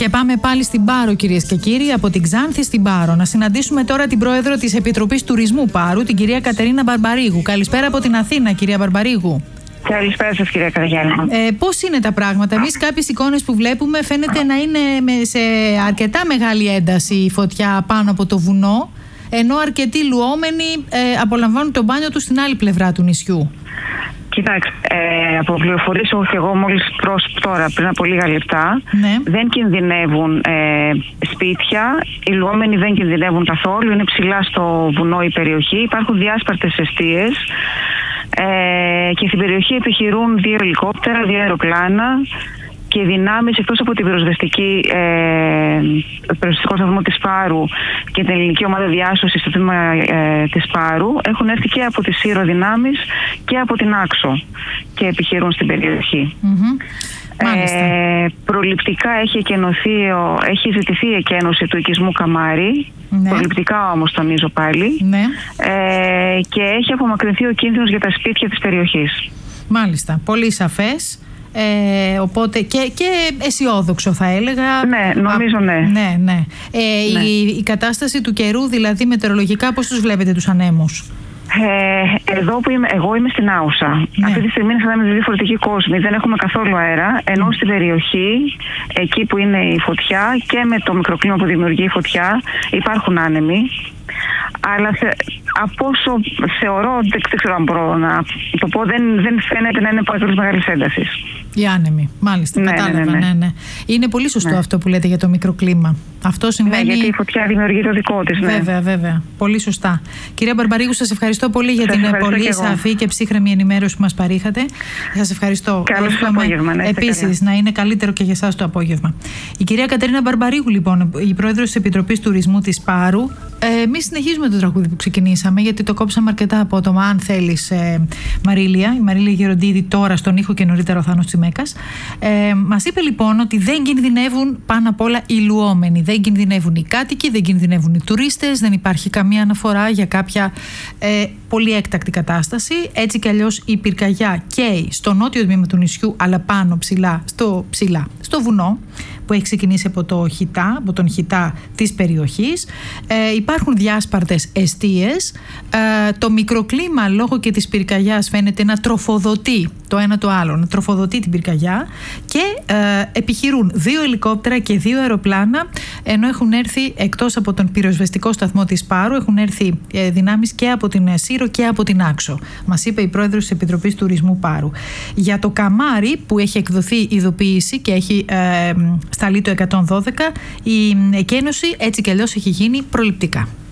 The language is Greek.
Και πάμε πάλι στην Πάρο, κυρίες και κύριοι, από την Ξάνθη στην Πάρο. Να συναντήσουμε τώρα την πρόεδρο της Επιτροπής Τουρισμού Πάρου, την κυρία Κατερίνα Μπαρμπαρίγου. Καλησπέρα από την Αθήνα, κυρία Μπαρμπαρίγου. Καλησπέρα σας, κυρία Καραγιάννη. Πώς είναι τα πράγματα? Εμείς κάποιες εικόνες που βλέπουμε φαίνεται να είναι σε αρκετά μεγάλη ένταση η φωτιά πάνω από το βουνό, ενώ αρκετοί λουόμενοι απολαμβάνουν το μπάνιο τους στην άλλη πλευρά του νησιού. Κοιτάξτε, από πληροφορίες έχω και εγώ μόλις τώρα, πριν από λίγα λεπτά, ναι. Δεν κινδυνεύουν σπίτια, οι λουόμενοι δεν κινδυνεύουν καθόλου, είναι ψηλά στο βουνό η περιοχή, υπάρχουν διάσπαρτες εστίες και στην περιοχή επιχειρούν 2 ελικόπτερα, 2 αεροπλάνα και οι δυνάμεις εκτός από την πυροσβεστικό σταθμό της Πάρου και την ελληνική ομάδα διάσωσης στο τμήμα της Πάρου, έχουν έρθει και από τις Σύρο δυνάμεις και από την Άξο και επιχειρούν στην περιοχή. Προληπτικά έχει ζητηθεί η εκένωση του οικισμού Καμάρι. Ναι. Προληπτικά όμως τονίζω πάλι. Ναι. Και έχει απομακρυνθεί ο κίνδυνος για τα σπίτια της περιοχής. Μάλιστα, πολύ σαφές. Οπότε και αισιόδοξο θα έλεγα. Ναι, νομίζω ναι. Ναι. Η κατάσταση του καιρού, δηλαδή μετεωρολογικά, πώς τους βλέπετε τους ανέμους? Εδώ που εγώ είμαι στην Άουσα. Ναι. Αυτή τη στιγμή είναι σαν να είμαι διαφορετικοί κόσμοι. Δεν έχουμε καθόλου αέρα. Ενώ στην περιοχή, εκεί που είναι η φωτιά και με το μικροκλίμα που δημιουργεί η φωτιά, υπάρχουν άνεμοι. Αλλά από όσο θεωρώ, δεν ξέρω αν μπορώ να το πω, δεν φαίνεται να είναι πολύ μεγάλη ένταση. Οι άνεμοι, μάλιστα. Ναι, κατάλαβα. Ναι. Είναι πολύ σωστό αυτό που λέτε για το μικροκλίμα. Αυτό συμβαίνει. Ναι, γιατί η φωτιά δημιουργεί το δικό της. Ναι. Βέβαια. Πολύ σωστά. Κυρία Μπαρμπαρίγου, σας ευχαριστώ πολύ για την πολύ σαφή και ψύχρεμη ενημέρωση που μας παρήχατε. Σας ευχαριστώ. Καλό απόγευμα. Επίσης, να είναι καλύτερο και για εσάς το απόγευμα. Η κυρία Κατερίνα Μπαρμπαρίγου, λοιπόν, η πρόεδρος της Επιτροπής Τουρισμού της Πάρου. Εμείς συνεχίζουμε το τραγούδι που ξεκινήσαμε, γιατί το κόψαμε αρκετά απότομα. Αν θέλεις, Μαρίλια, η Μαρίλια Γεροντίδη, τώρα στον ήχο και νωρίτερα ο Θάνος Τσιμέκας, μας είπε λοιπόν ότι δεν κινδυνεύουν πάνω απ' όλα οι λουόμενοι. Δεν κινδυνεύουν οι κάτοικοι, δεν κινδυνεύουν οι τουρίστες, δεν υπάρχει καμία αναφορά για κάποια πολύ έκτακτη κατάσταση. Έτσι κι αλλιώς η πυρκαγιά καίει στο νότιο τμήμα του νησιού, αλλά πάνω ψηλά στο βουνό, που έχει ξεκινήσει από τον χιτά της περιοχής. Υπάρχουν διάσπαρτες εστίες. Το μικροκλίμα λόγω και της πυρκαγιάς φαίνεται να τροφοδοτεί το ένα το άλλο, να τροφοδοτεί την πυρκαγιά και επιχειρούν 2 ελικόπτερα και 2 αεροπλάνα, ενώ έχουν έρθει εκτός από τον πυροσβεστικό σταθμό της Πάρου, έχουν έρθει δυνάμεις και από την Σύρο και από την Άξο. Μας είπε η πρόεδρος της Επιτροπής Τουρισμού Πάρου. Για το Καμάρι, που έχει εκδοθεί ειδοποίηση και έχει σταλεί το 112, η εκένωση έτσι κι αλλιώς έχει γίνει προληπτικά.